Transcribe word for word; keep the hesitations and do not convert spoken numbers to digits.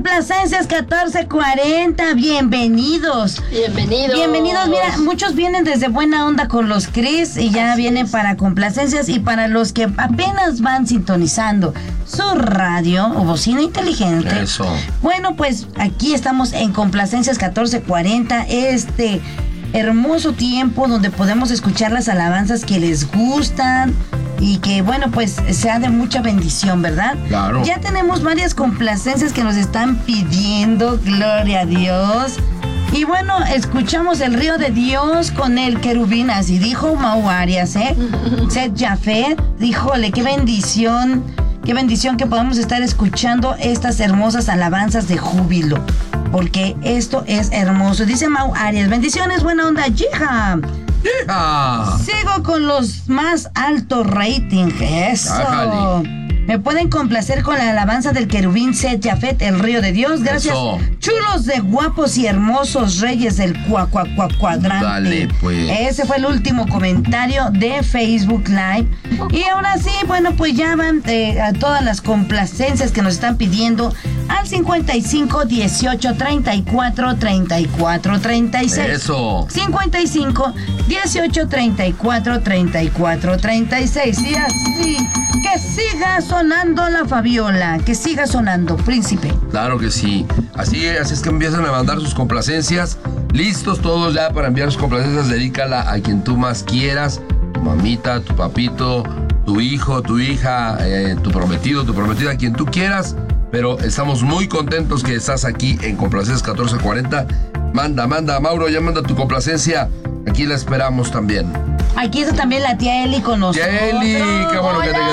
Complacencias catorce cuarenta, bienvenidos. Bienvenidos. Bienvenidos, mira, muchos vienen desde Buena Onda con los Cris y ya Así vienen es. para Complacencias, y para los que apenas van sintonizando su radio o bocina inteligente. Eso. Bueno, pues aquí estamos en Complacencias catorce cuarenta, este hermoso tiempo donde podemos escuchar las alabanzas que les gustan y que, bueno, pues sea de mucha bendición, ¿verdad? Claro. Ya tenemos varias complacencias que nos están pidiendo, gloria a Dios. Y bueno, escuchamos el río de Dios con el querubín, así dijo Mau Arias, ¿eh? Seth Jafet, híjole, qué bendición, qué bendición que podamos estar escuchando estas hermosas alabanzas de júbilo, porque esto es hermoso. Dice Mau Arias, bendiciones, buena onda, yija. ¡Hija! Sigo con los más altos rating. Eso. Ájale. Me pueden complacer con la alabanza del querubín Seth Jafet, el río de Dios. Gracias. Eso. Chulos de guapos y hermosos reyes del cua, cua, cua, cuadrante. Dale, pues. Ese fue el último comentario de Facebook Live. Y ahora sí, bueno, pues ya van eh, a todas las complacencias que nos están pidiendo al cincuenta y cinco, dieciocho, treinta y cuatro, treinta y cuatro, treinta y seis. Eso. cincuenta y cinco, dieciocho, treinta y cuatro, treinta y cuatro, treinta y seis. Y así, que siga sonando la Fabiola, que siga sonando, príncipe. Claro que sí. Así, así es que empiezan a mandar sus complacencias. Listos todos ya para enviar sus complacencias. Dedícala a quien tú más quieras. Tu mamita, tu papito, tu hijo, tu hija, eh, tu prometido, tu prometida, quien tú quieras. Pero estamos muy contentos que estás aquí en Complacencias catorce cuarenta. Manda, manda, Mauro, ya manda tu complacencia. Aquí la esperamos también. Aquí está también la tía Eli con nosotros. Tía Eli, qué bueno que te Hola.